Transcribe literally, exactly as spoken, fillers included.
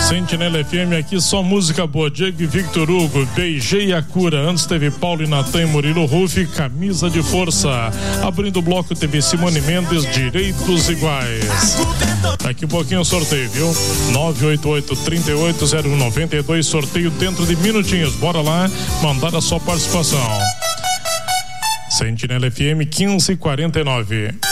Sentinela F M, aqui só música boa. Diego e Victor Hugo, Beijei a Cura. Antes teve Paulo e Natan e Murilo Rufi, Camisa de Força. Abrindo o bloco teve Simone Mendes, Direitos Iguais. Daqui um pouquinho o sorteio, viu? nove oito oito, três oito zero um, nove dois, sorteio dentro de minutinhos. Bora lá, mandar a sua participação. Sentinela F M quinze e quarenta e nove.